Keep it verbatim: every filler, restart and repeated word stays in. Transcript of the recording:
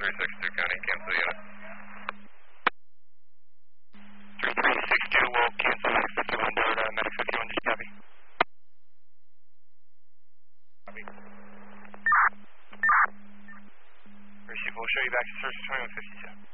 three six two County, cancel unit. three three six two will cancel Medic fifty-one, Delta, Medic fifty-one, just copy. Copy. Receive, we'll show you back to Source twenty-one fifty-two.